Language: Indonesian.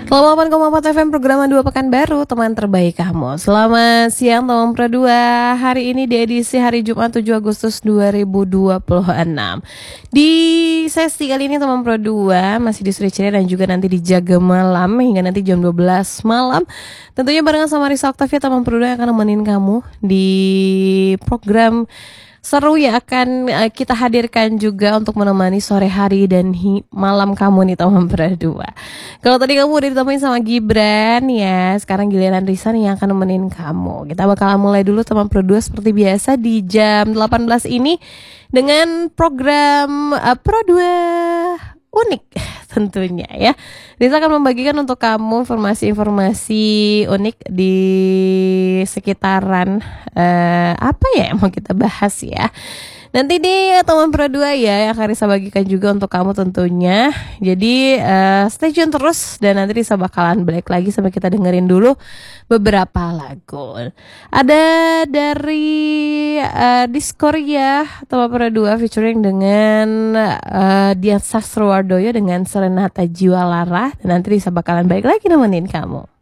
88,4 FM program 2 Pekanbaru, teman terbaik kamu. Selamat siang teman Pro 2. Hari ini di edisi hari Jumat 7 Agustus 2026. Di sesi kali ini teman Pro 2 masih di Sri Ceria dan juga nanti di Jaga Malam hingga nanti jam 12 malam. Tentunya barengan sama Risa Octavia teman Pro 2 yang akan nemenin kamu di program seru yang akan kita hadirkan juga untuk menemani sore hari dan malam kamu nih teman berdua. Kalau tadi kamu udah ditemenin sama Gibran ya, sekarang giliran Risa nih yang akan nemenin kamu. Kita bakalan mulai dulu teman berdua seperti biasa di jam 18 ini dengan program Pro 2 unik tentunya ya. Risa akan membagikan untuk kamu informasi-informasi unik di sekitaran apa ya yang mau kita bahas ya. Nanti di teman Pro 2 ya yang akan Risa bagikan juga untuk kamu tentunya. Jadi stay tune terus dan nanti Risa bakalan balik lagi sampai kita dengerin dulu beberapa lagu. Ada dari Diskoria teman Pro 2 featuring dengan Dian Sastrowardoyo dengan Serenata Jiwa Lara dan nanti Risa bakalan balik lagi nemenin kamu.